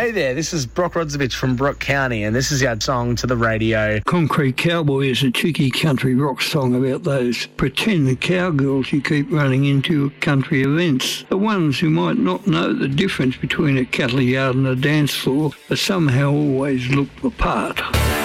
Hey there, this is Brock Rodzovich from Brooke County, and this is our song to the radio. Concrete Cowboy is a cheeky country rock song about those pretend cowgirls you keep running into at country events. The ones who might not know the difference between a cattle yard and a dance floor, but somehow always look the part.